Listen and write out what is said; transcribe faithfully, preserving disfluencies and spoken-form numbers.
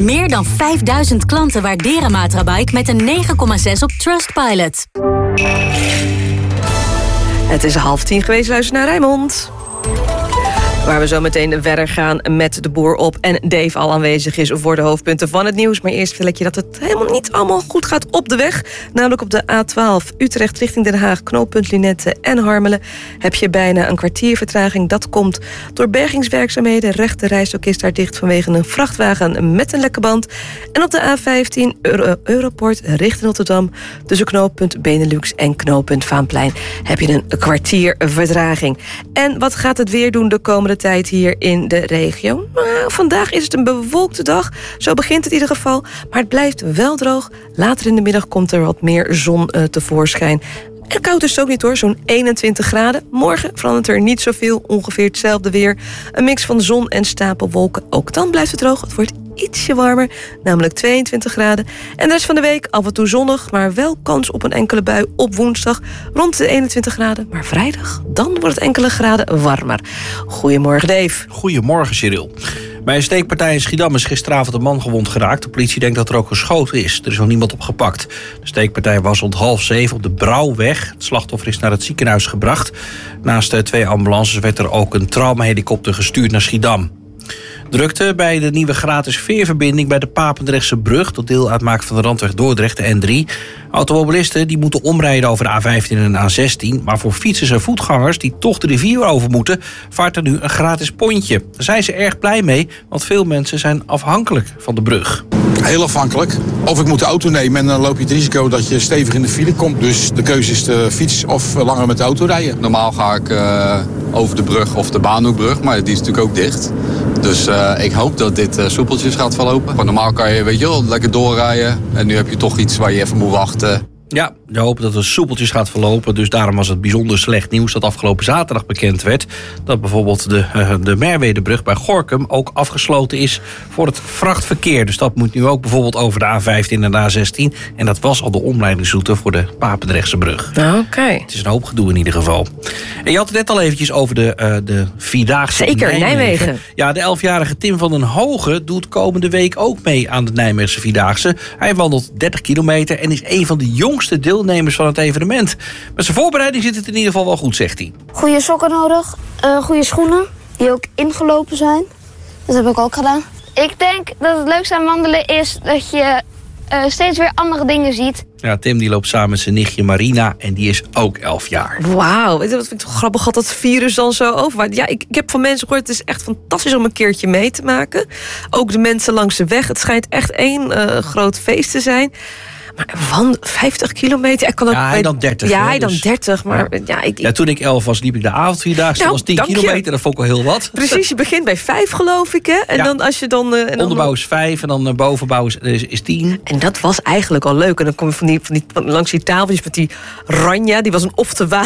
Meer dan vijfduizend klanten waarderen Matrabike met een negen komma zes op Trustpilot. Het is half tien geweest, luister naar Rijnmond. Waar we zo meteen verder gaan met de boer op. En Dave al aanwezig is voor de hoofdpunten van het nieuws. Maar eerst wil ik je dat het helemaal niet allemaal goed gaat op de weg. Namelijk op de A twaalf Utrecht richting Den Haag, knooppunt Lunette en Harmelen. Heb je bijna een kwartier vertraging. Dat komt door bergingswerkzaamheden. Rechte rijstok is daar dicht vanwege een vrachtwagen met een lekke band. En op de A vijftien Euro- Europort richting Rotterdam. Tussen knooppunt Benelux en knooppunt Vaanplein heb je een kwartier vertraging. En wat gaat het weer doen de komende tijd hier in de regio? Nou, vandaag is het een bewolkte dag. Zo begint het in ieder geval. Maar het blijft wel droog. Later in de middag komt er wat meer zon uh, tevoorschijn. En koud is het ook niet hoor, zo'n eenentwintig graden. Morgen verandert er niet zoveel, ongeveer hetzelfde weer. Een mix van zon en stapelwolken. Ook dan blijft het droog. Het wordt ietsje warmer, namelijk tweeëntwintig graden. En de rest van de week af en toe zonnig, maar wel kans op een enkele bui op woensdag rond de eenentwintig graden. Maar vrijdag, dan wordt het enkele graden warmer. Goedemorgen Dave. Goedemorgen Cyril. Bij een steekpartij in Schiedam is gisteravond een man gewond geraakt. De politie denkt dat er ook geschoten is. Er is nog niemand opgepakt. De steekpartij was rond half zeven op de Brouwweg. Het slachtoffer is naar het ziekenhuis gebracht. Naast de twee ambulances werd er ook een traumahelikopter gestuurd naar Schiedam. Drukte bij de nieuwe gratis veerverbinding bij de Papendrechtse brug, dat deel uitmaakt van de randweg Dordrecht, de N drie. Automobilisten die moeten omrijden over de A vijftien en de A zestien. Maar voor fietsers en voetgangers die toch de rivier over moeten, vaart er nu een gratis pontje. Daar zijn ze erg blij mee, want veel mensen zijn afhankelijk van de brug. Heel afhankelijk. Of ik moet de auto nemen en dan loop je het risico dat je stevig in de file komt. Dus de keuze is de fiets of langer met de auto rijden. Normaal ga ik uh, over de brug of de Baanhoekbrug, maar die is natuurlijk ook dicht. Dus uh, ik hoop dat dit uh, soepeltjes gaat verlopen. Maar normaal kan je, weet je wel, lekker doorrijden. En nu heb je toch iets waar je even moet wachten. Ja, we hopen dat het soepeltjes gaat verlopen. Dus daarom was het bijzonder slecht nieuws dat afgelopen zaterdag bekend werd dat bijvoorbeeld de, uh, de Merwedebrug bij Gorinchem ook afgesloten is voor het vrachtverkeer. Dus dat moet nu ook bijvoorbeeld over de A vijftien en de A zestien. En dat was al de omleidingsroute voor de Papendrechtse brug. Oké. Okay. Het is een hoop gedoe in ieder geval. En je had het net al eventjes over de, uh, de Vierdaagse Zeker, Nijmegen. Nijmegen. Ja, de elfjarige Tim van den Hoge doet komende week ook mee aan de Nijmeegse Vierdaagse. Hij wandelt dertig kilometer en is een van de jongste deelnemers van het evenement. Met zijn voorbereiding zit het in ieder geval wel goed, zegt hij. Goede sokken nodig, uh, goede schoenen, die ook ingelopen zijn. Dat heb ik ook gedaan. Ik denk dat het leukste aan wandelen is dat je uh, steeds weer andere dingen ziet. Ja, Tim die loopt samen met zijn nichtje Marina en die is ook elf jaar. Wauw, wat vind ik toch grappig dat dat virus dan zo over. Ja, ik, ik heb van mensen gehoord, het is echt fantastisch om een keertje mee te maken. Ook de mensen langs de weg. Het schijnt echt één uh, groot feest te zijn. Maar van vijftig kilometer. Ik kan ook ja, hij dan dertig. Ja, hè, hij dan dus, dertig. Maar ja, ja, ik, ja, toen ik elf was, liep ik de avondvierdaagse. Nou, dat was tien kilometer, dat vond ik wel heel wat. Precies, je begint bij vijf, geloof ik. Hè? En ja. dan als je dan... Uh, en onderbouw dan, is vijf en dan uh, bovenbouw is, is, is tien. En dat was eigenlijk al leuk. En dan kom je van die, van die, van, langs die tafeltjes met die ranja. Die was een of te